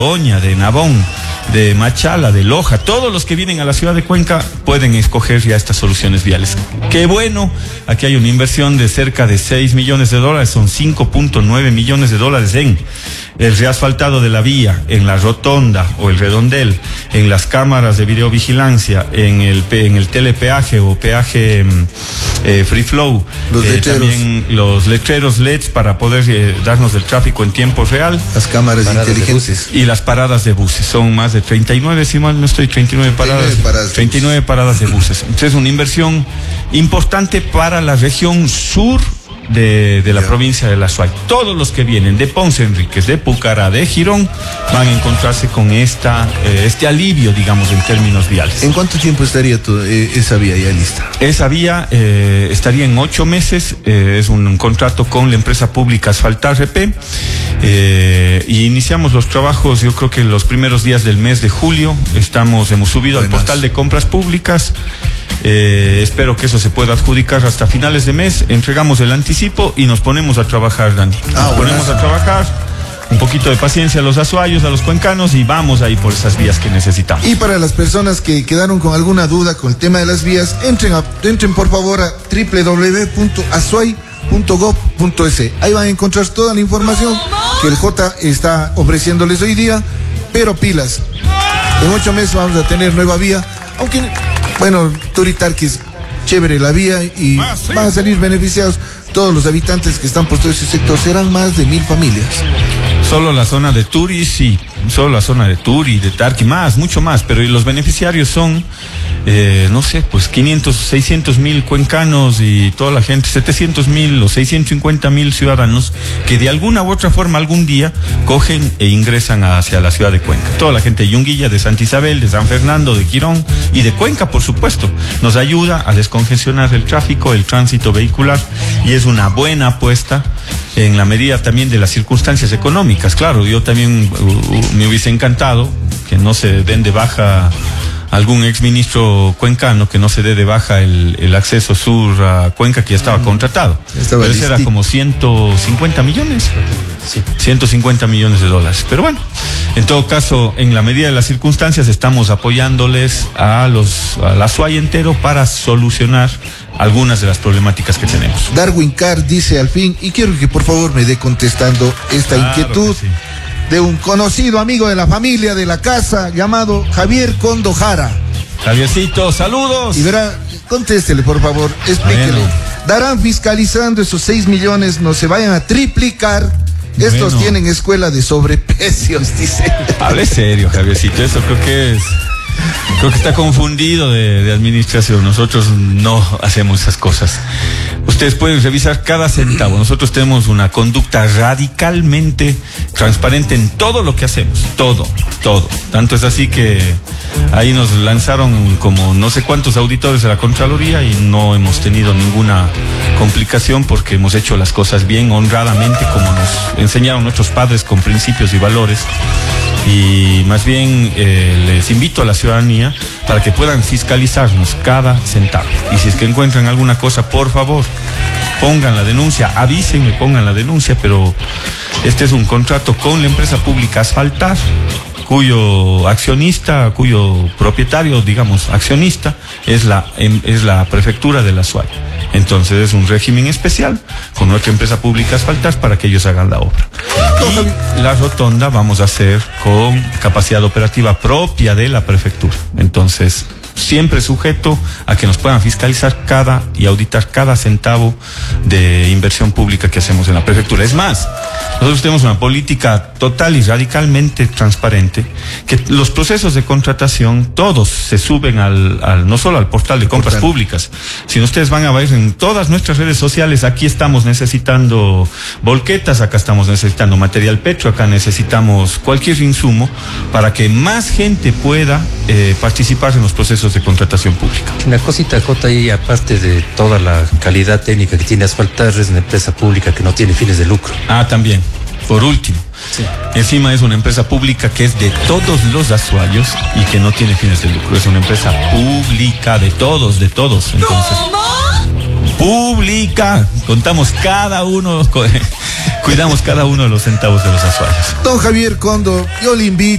Oña, de Nabón, de Machala, de Loja, todos los que vienen a la ciudad de Cuenca pueden escoger ya estas soluciones viales. Qué bueno, aquí hay una inversión de cerca de $6 millones, son 5.9 millones de dólares en el reasfaltado de la vía, en la rotonda o el redondel, en las cámaras de videovigilancia, en el telepeaje o peaje free flow, también los letreros LEDs para poder darnos el tráfico en tiempo real, las cámaras inteligentes y las paradas de buses. Son más de 39, si mal no estoy, 39 paradas de buses. Entonces, una inversión importante para la región sur de la provincia de La Suay. Todos los que vienen de Ponce Enríquez, de Pucará, de Girón, van a encontrarse con este alivio, digamos, en términos viales. ¿En cuánto tiempo estaría esa vía ya lista? Esa vía estaría en 8 meses. Es un contrato con la empresa pública Asfaltar RP. Y iniciamos los trabajos, yo creo que en los primeros días del mes de julio. Hemos subido al portal de compras públicas. Espero que eso se pueda adjudicar hasta finales de mes. Entregamos el anticipo y nos ponemos a trabajar, Dani. Nos ponemos a trabajar. Un poquito de paciencia a los azuayos, a los cuencanos, y vamos ahí por esas vías que necesitamos. Y para las personas que quedaron con alguna duda con el tema de las vías, entren por favor a www.azuay.gov.es. Ahí van a encontrar toda la información que el J está ofreciéndoles hoy día, pero pilas. En 8 meses vamos a tener nueva vía, aunque, bueno, Turitarquis, chévere la vía, y van a salir beneficiados todos los habitantes que están por todo ese sector. Serán más de 1,000 familias. Solo la zona de Turi, sí, solo la zona de Turi, de Tarqui, mucho más, pero los beneficiarios son, no sé, pues 500, 600 mil cuencanos y toda la gente, 700 mil o 650 mil ciudadanos que de alguna u otra forma algún día cogen e ingresan hacia la ciudad de Cuenca. Toda la gente de Yunguilla, de Santa Isabel, de San Fernando, de Quirón y de Cuenca, por supuesto, nos ayuda a descongestionar el tráfico, el tránsito vehicular, y es una buena apuesta en la medida también de las circunstancias económicas. Claro, yo también me hubiese encantado que no se den de baja algún exministro cuencano, que no se dé de baja el acceso sur a Cuenca, que ya estaba contratado. Pero ese era como 150 millones. Sí. 150 millones de dólares. Pero bueno, en todo caso, en la medida de las circunstancias, estamos apoyándoles a la SUAY entero para solucionar algunas de las problemáticas que tenemos. Darwin Carr dice al fin, y quiero que por favor me dé contestando esta inquietud de un conocido amigo de la familia, de la casa, llamado Javier Condojara. Javiercito, saludos. Y verá, contéstele por favor, explíquele. Bueno. ¿Darán fiscalizando esos 6 millones, no se vayan a triplicar? Estos tienen escuela de sobreprecios, dice. Hable serio, Javiercito, eso creo que está confundido de administración. Nosotros no hacemos esas cosas. Ustedes pueden revisar cada centavo. Nosotros tenemos una conducta radicalmente transparente en todo lo que hacemos. Todo. Tanto es así que ahí nos lanzaron como no sé cuántos auditores de la Contraloría y no hemos tenido ninguna complicación porque hemos hecho las cosas bien, honradamente, como nos enseñaron nuestros padres, con principios y valores. Y más bien les invito a la ciudadanía para que puedan fiscalizarnos cada centavo. Y si es que encuentran alguna cosa, por favor, pongan la denuncia, avísenme, pongan la denuncia, pero este es un contrato con la empresa pública Asfaltar, cuyo propietario, digamos, accionista, es la prefectura de La Suay. Entonces es un régimen especial con nuestra empresa pública Asfaltar para que ellos hagan la obra. Y la rotonda vamos a hacer con capacidad operativa propia de la prefectura. Entonces, siempre sujeto a que nos puedan fiscalizar y auditar cada centavo de inversión pública que hacemos en la prefectura. Es más, nosotros tenemos una política total y radicalmente transparente, que los procesos de contratación todos se suben no solo al portal de compras públicas, sino ustedes van a ver en todas nuestras redes sociales. Aquí estamos necesitando volquetas, acá estamos necesitando material petro, acá necesitamos cualquier insumo para que más gente pueda participar en los procesos de contratación pública. Una cosita, Jota, y aparte de toda la calidad técnica que tiene Asfaltar, es una empresa pública que no tiene fines de lucro. También, por último. Sí. Encima es una empresa pública que es de todos los azuayos y que no tiene fines de lucro. Es una empresa pública de todos. Entonces, pública. Contamos cada uno, cuidamos cada uno de los centavos de los asfaltos. Don Javier Condo, yo le invito